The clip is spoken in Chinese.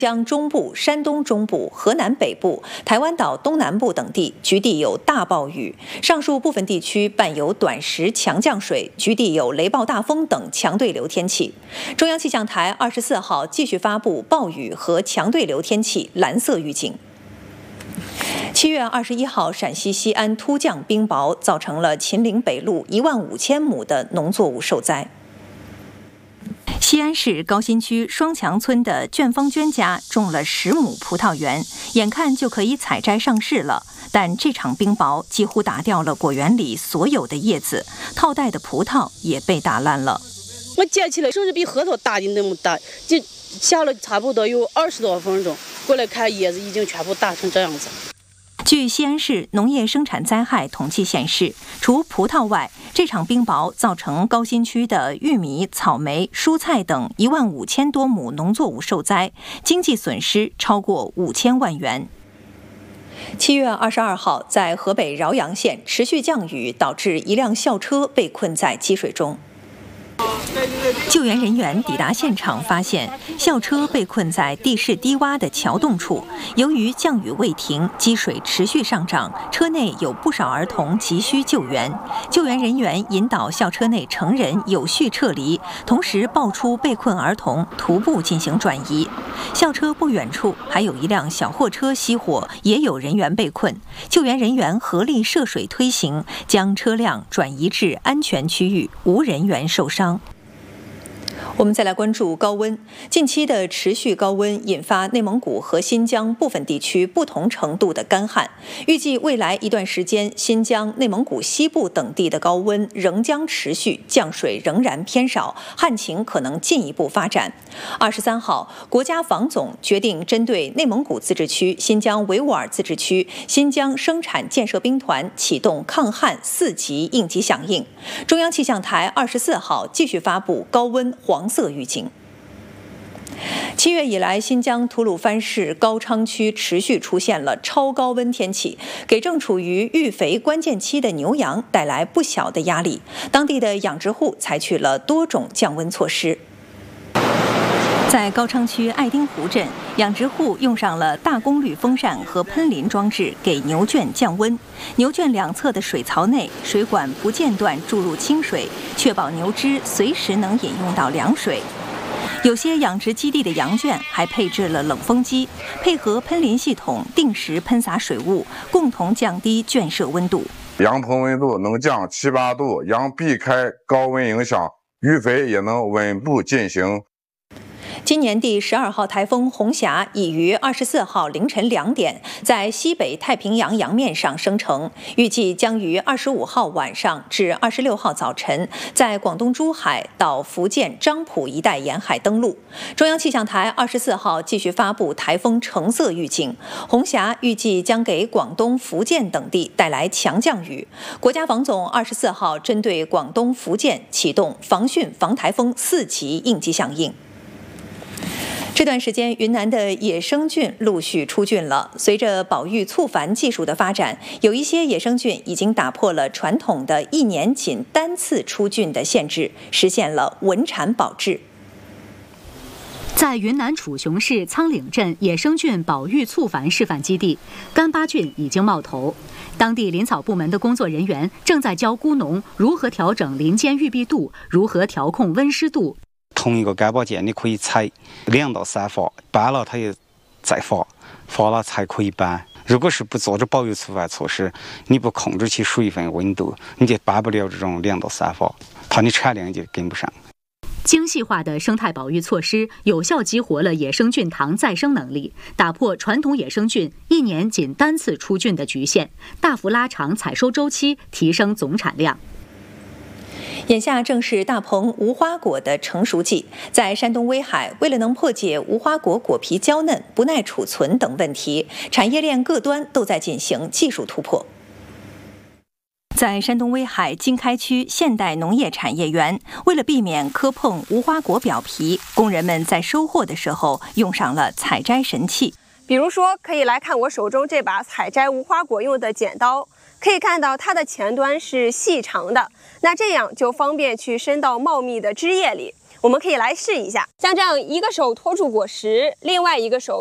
江中部、山东中部、河南北部、台湾岛东南部等地局地有大暴雨，上述部分地区伴有短时强降水，局地有雷暴大风等强对流天气。中央气象台24号继续发布暴雨和强对流天气蓝色预警。7月21号，陕西西安突降冰雹，造成了秦岭北路15000亩的农作物受灾。西安市高新区双墙村的卷芳娟家种了10亩葡萄园，眼看就可以采摘上市了，但这场冰雹几乎打掉了果园里所有的叶子，套袋的葡萄也被打烂了。 我捡起来，甚至比核桃大的那么大，就下了差不多有20多分钟，过来看叶子已经全部打成这样子。 据西安市农业生产灾害统计显示，除葡萄外，这场冰雹造成高新区的玉米、草莓、蔬菜等15000多亩农作物受灾，经济损失超过5000万元。7月22号，在河北饶阳县持续降雨，导致一辆校车被困在积水中。救援人员抵达现场，发现校车被困在地势低洼的桥洞处。由于降雨未停，积水持续上涨，车内有不少儿童急需救援。救援人员引导校车内成人有序撤离，同时抱出被困儿童，徒步进行转移。校车不远处还有一辆小货车熄火，也有人员被困。救援人员合力涉水推行，将车辆转移至安全区域，无人员受伤。我们再来关注高温。近期的持续高温引发内蒙古和新疆部分地区不同程度的干旱，预计未来一段时间，新疆、内蒙古西部等地的高温仍将持续，降水仍然偏少，旱情可能进一步发展。23号，国家防总决定针对内蒙古自治区、新疆维吾尔自治区、新疆生产建设兵团启动抗旱4级应急响应。中央气象台24号继续发布高温黄色预警。7月以来，新疆吐鲁番市高昌区持续出现了超高温天气，给正处于育肥关键期的牛羊带来不小的压力。当地的养殖户采取了多种降温措施。在高昌区爱丁湖镇，养殖户用上了大功率风扇和喷淋装置给牛圈降温。牛圈两侧的水槽内，水管不间断注入清水，确保牛只随时能饮用到凉水。有些养殖基地的羊圈还配置了冷风机，配合喷淋系统定时喷洒水雾，共同降低圈舍温度。 羊棚温度能降7、8度，羊避开高温影响，育肥也能稳步进行。 今年第12号台风红霞已于24号凌晨2点在西北太平洋洋面上生成，预计将于25号晚上至26号早晨在广东珠海到福建漳浦一带沿海登陆。中央气象台24号继续发布台风橙色预警，红霞预计将给广东、福建等地带来强降雨。国家防总24号针对广东、福建启动防汛防台风4级应急响应。这段时间，云南的野生菌陆续出菌了。随着保育促繁技术的发展，有一些野生菌已经打破了传统的1年仅单次出菌的限制，实现了稳产保质。 在云南楚雄市苍岭镇野生菌保育促繁示范基地，干巴菌已经冒头。当地林草部门的工作人员正在教菇农如何调整林间育碧度，如何调控温湿度。 同一个干巴碱，你可以采2到3发，搬了它也再发，发了才可以搬。如果是不做这保育促繁措施，你不控制起水分、温度，你就搬不了这种2到3发，它的产量就跟不上。 精细化的生态保育措施有效激活了野生菌塘再生能力，打破传统野生菌1年仅单次出菌的局限，大幅拉长采收周期，提升总产量。 眼下正是大棚无花果的成熟季，在山东威海，为了能破解无花果果皮娇嫩、不耐储存等问题，产业链各端都在进行技术突破。在山东威海经开区现代农业产业园，为了避免磕碰无花果表皮，工人们在收获的时候用上了采摘神器。 比如说，可以来看我手中这把采摘无花果用的剪刀，可以看到它的前端是细长的，那这样就方便去伸到茂密的枝叶里。 我们可以来试一下，像这样一个手托住果实，另外一个手